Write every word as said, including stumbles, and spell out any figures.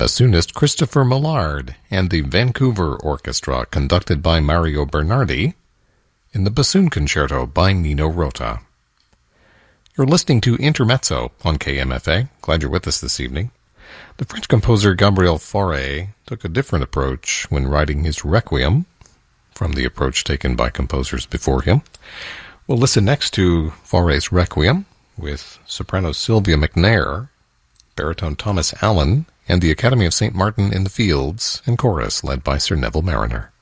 bassoonist Christopher Millard and the Vancouver Orchestra, conducted by Mario Bernardi, in the Bassoon Concerto by Nino Rota. You're listening to Intermezzo on K M F A. Glad you're with us this evening. The French composer Gabriel Fauré took a different approach when writing his Requiem from the approach taken by composers before him. We'll listen next to Fauré's Requiem with soprano Sylvia McNair, baritone Thomas Allen, and the Academy of Saint Martin in the Fields, and chorus led by Sir Neville Mariner.